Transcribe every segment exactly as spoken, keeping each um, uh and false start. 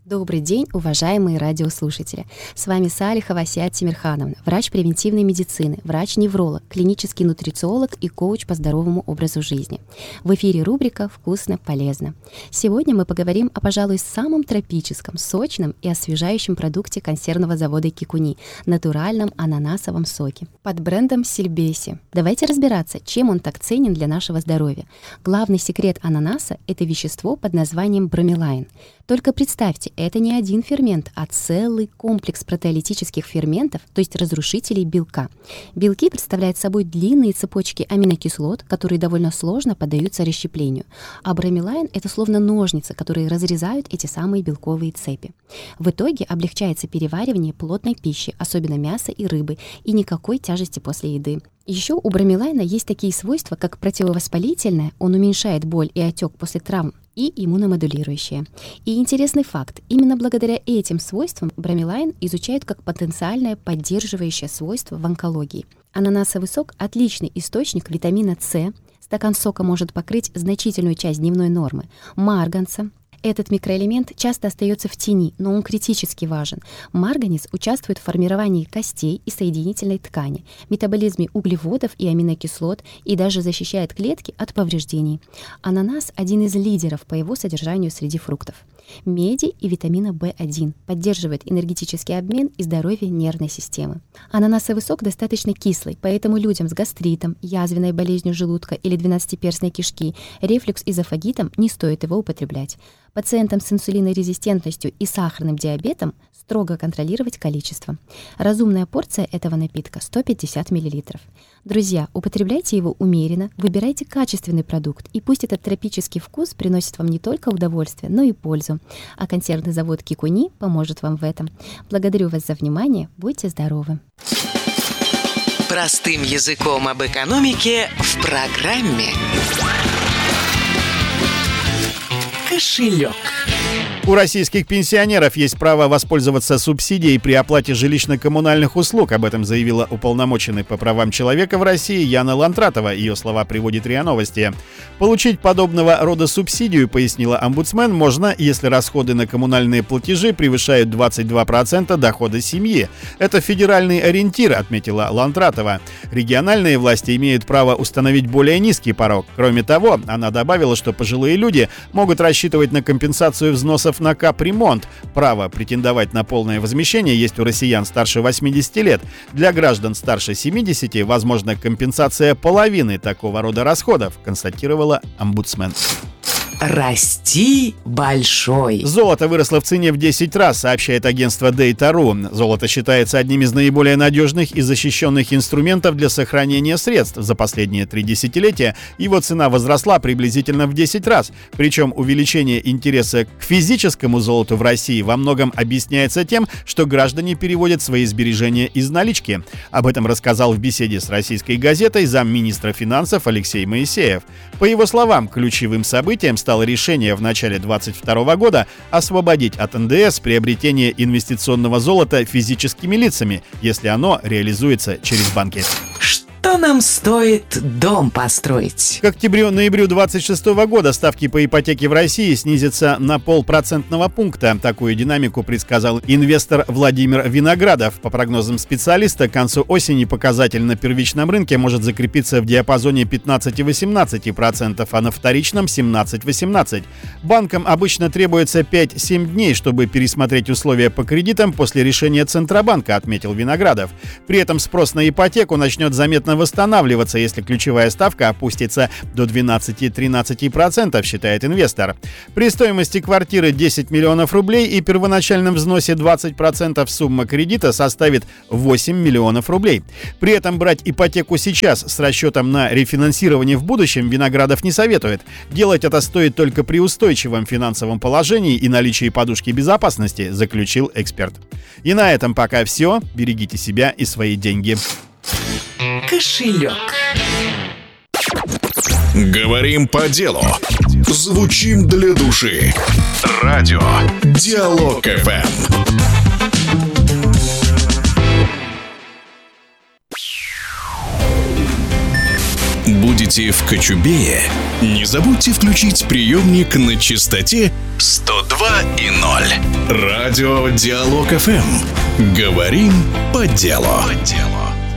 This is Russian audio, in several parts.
Добрый день, уважаемые радиослушатели! С вами Салихова Асият Тимирхановна, врач превентивной медицины, врач-невролог, клинический нутрициолог и коуч по здоровому образу жизни. В эфире рубрика «Вкусно, полезно». Сегодня мы поговорим о, пожалуй, самом тропическом, сочном и освежающем продукте консервного завода Кикуни – натуральном ананасовом соке под брендом Сильбеси. Давайте разбираться, чем он так ценен для нашего здоровья. Главный секрет ананаса – это вещество под названием бромелайн. Только представьте, это не один фермент, а целый комплекс протеолитических ферментов, то есть разрушителей белка. Белки представляют собой длинные цепочки аминокислот, которые довольно сложно поддаются расщеплению. А бромелайн – это словно ножницы, которые разрезают эти самые белковые цепи. В итоге облегчается переваривание плотной пищи, особенно мяса и рыбы, и никакой тяжести после еды. Еще у бромелайна есть такие свойства, как противовоспалительное, он уменьшает боль и отек после травм, и иммуномодулирующее. И интересный факт, именно благодаря этим свойствам бромелайн изучают как потенциальное поддерживающее свойство в онкологии. Ананасовый сок – отличный источник витамина С, стакан сока может покрыть значительную часть дневной нормы марганца. Этот микроэлемент часто остается в тени, но он критически важен. Марганец участвует в формировании костей и соединительной ткани, метаболизме углеводов и аминокислот и даже защищает клетки от повреждений. Ананас – один из лидеров по его содержанию среди фруктов. Меди и витамина бэ один поддерживает энергетический обмен и здоровье нервной системы. Ананасовый сок достаточно кислый, поэтому людям с гастритом, язвенной болезнью желудка или двенадцатиперстной кишки, рефлюкс-эзофагитом не стоит его употреблять. Пациентам с инсулинорезистентностью и сахарным диабетом строго контролировать количество. Разумная порция этого напитка – сто пятьдесят миллилитров. Друзья, употребляйте его умеренно, выбирайте качественный продукт, и пусть этот тропический вкус приносит вам не только удовольствие, но и пользу. А консервный завод Кикуни поможет вам в этом. Благодарю вас за внимание, будьте здоровы! Простым языком об экономике в программе «Кошелек». У российских пенсионеров есть право воспользоваться субсидией при оплате жилищно-коммунальных услуг. Об этом заявила уполномоченный по правам человека в России Яна Лантратова. Ее слова приводит РИА Новости. Получить подобного рода субсидию, пояснила омбудсмен, можно, если расходы на коммунальные платежи превышают двадцать два процента дохода семьи. Это федеральный ориентир, отметила Лантратова. Региональные власти имеют право установить более низкий порог. Кроме того, она добавила, что пожилые люди могут рассчитывать на компенсацию взносов на капремонт. Право претендовать на полное возмещение есть у россиян старше восьмидесяти лет. Для граждан старше семидесяти возможна компенсация половины такого рода расходов, констатировала омбудсмен. Расти большой. Золото выросло в цене в десять раз, сообщает агентство Data точка ру. Золото считается одним из наиболее надежных и защищенных инструментов для сохранения средств. За последние три десятилетия его цена возросла приблизительно в десять раз. Причем увеличение интереса к физическому золоту в России во многом объясняется тем, что граждане переводят свои сбережения из налички. Об этом рассказал в беседе с российской газетой замминистра финансов Алексей Моисеев. По его словам, ключевым событием стало стало решение в начале двадцать второго года освободить от эн дэ эс приобретение инвестиционного золота физическими лицами, если оно реализуется через банки. Что нам стоит дом построить? К октябрю-ноябрю двадцать шестого года ставки по ипотеке в России снизятся на полпроцентного пункта. Такую динамику предсказал инвестор Владимир Виноградов. По прогнозам специалиста, к концу осени показатель на первичном рынке может закрепиться в диапазоне пятнадцать-восемнадцать процентов, а на вторичном семнадцать-восемнадцать процентов. Банкам обычно требуется пять-семь дней, чтобы пересмотреть условия по кредитам после решения Центробанка, отметил Виноградов. При этом спрос на ипотеку начнет заметно восстанавливаться, если ключевая ставка опустится до двенадцать-тринадцать процентов, считает инвестор. При стоимости квартиры десять миллионов рублей и первоначальном взносе двадцать процентов сумма кредита составит восемь миллионов рублей. При этом брать ипотеку сейчас с расчетом на рефинансирование в будущем Виноградов не советует. Делать это стоит только при устойчивом финансовом положении и наличии подушки безопасности, заключил эксперт. И на этом пока все. Берегите себя и свои деньги. Кошелек. Говорим по делу. Звучим для души. Радио Диалог эф эм. Будет живете в Кочубее? Не забудьте включить приемник на частоте сто два и ноль. Радио Диалог эф эм. Говорим по делу. По делу.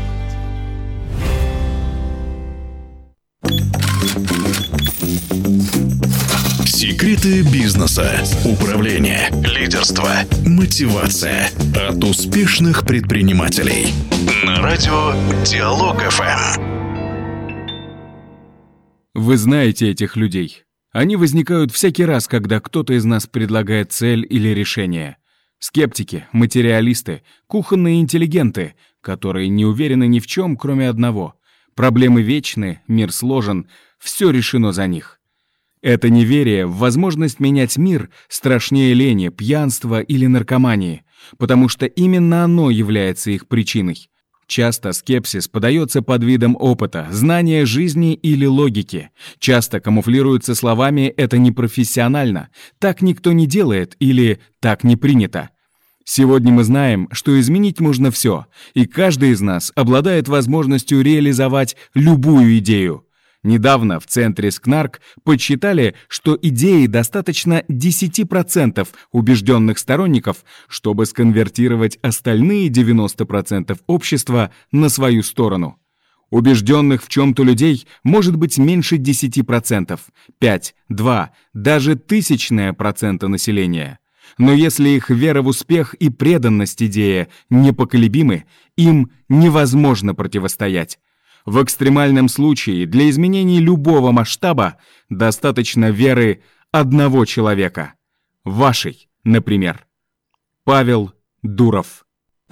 Секреты бизнеса, управления, лидерства, мотивация от успешных предпринимателей. На радио Диалог эф эм. Вы знаете этих людей. Они возникают всякий раз, когда кто-то из нас предлагает цель или решение. Скептики, материалисты, кухонные интеллигенты, которые не уверены ни в чем, кроме одного. Проблемы вечны, мир сложен, все решено за них. Это неверие в возможность менять мир страшнее лени, пьянства или наркомании, потому что именно оно является их причиной. Часто скепсис подается под видом опыта, знания жизни или логики. Часто камуфлируется словами «это непрофессионально», «так никто не делает» или «так не принято». Сегодня мы знаем, что изменить можно все, и каждый из нас обладает возможностью реализовать любую идею. Недавно в центре СКНАРК подсчитали, что идеи достаточно десять процентов убежденных сторонников, чтобы сконвертировать остальные девяносто процентов общества на свою сторону. Убежденных в чем-то людей может быть меньше десять процентов, пять, два, даже тысячная процента населения. Но если их вера в успех и преданность идее непоколебимы, им невозможно противостоять. В экстремальном случае для изменений любого масштаба достаточно веры одного человека. Вашей, например. Павел Дуров.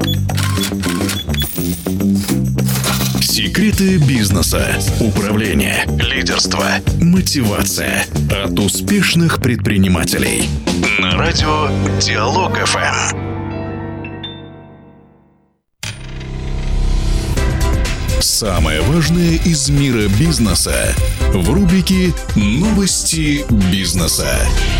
Секреты бизнеса, управления, лидерства, мотивация от успешных предпринимателей. На радио Диалог эф эм. Самое важное из мира бизнеса в рубрике «Новости бизнеса».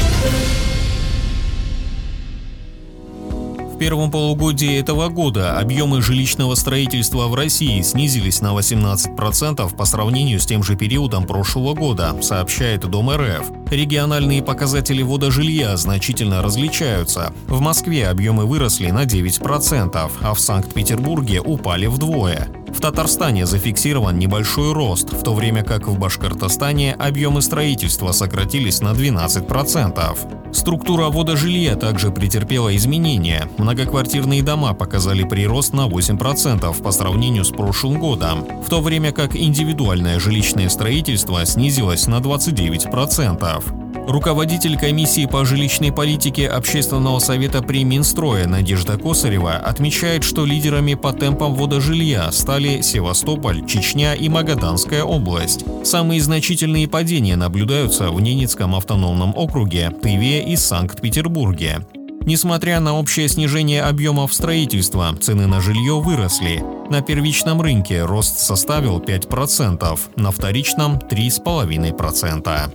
В первом полугодии этого года объемы жилищного строительства в России снизились на восемнадцать процентов по сравнению с тем же периодом прошлого года, сообщает Дом эр эф. Региональные показатели водожилья значительно различаются. В Москве объемы выросли на девять процентов, а в Санкт-Петербурге упали вдвое. В Татарстане зафиксирован небольшой рост, в то время как в Башкортостане объемы строительства сократились на двенадцать процентов. Структура водожилья также претерпела изменения. Многоквартирные дома показали прирост на восемь процентов по сравнению с прошлым годом, в то время как индивидуальное жилищное строительство снизилось на двадцать девять процентов. Руководитель комиссии по жилищной политике Общественного совета при Минстрое Надежда Косарева отмечает, что лидерами по темпам водожилья стали Севастополь, Чечня и Магаданская область. Самые значительные падения наблюдаются в Ненецком автономном округе, Тыве и Санкт-Петербурге. Несмотря на общее снижение объемов строительства, цены на жилье выросли. На первичном рынке рост составил пять процентов, на вторичном – три целых пять десятых процента.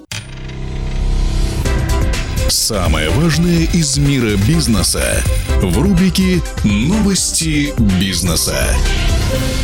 Самое важное из мира бизнеса в рубрике «Новости бизнеса».